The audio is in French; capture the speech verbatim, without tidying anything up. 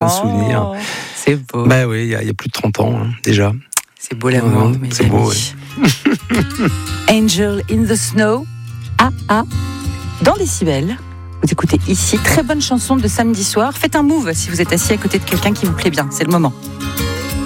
oh, souvenir. C'est beau. Bah oui, il y, y a plus de trente ans hein, déjà. C'est beau l'amour, ouais, mes c'est amis. beau, ouais. Angel in the Snow. Ah ah. Dans Décibel. Vous écoutez ici, très bonne chanson de samedi soir. Faites un move si vous êtes assis à côté de quelqu'un qui vous plaît bien, c'est le moment.